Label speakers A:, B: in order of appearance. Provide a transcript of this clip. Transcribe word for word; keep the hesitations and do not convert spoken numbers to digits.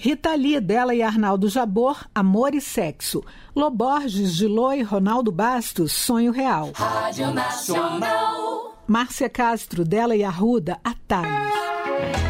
A: Rita Lee, dela e Arnaldo Jabor, Amor e Sexo. Loborges, Gilô e Ronaldo Bastos, Sonho Real.
B: Rádio Nacional.
A: Márcia Castro, dela e Arruda, Atalhos.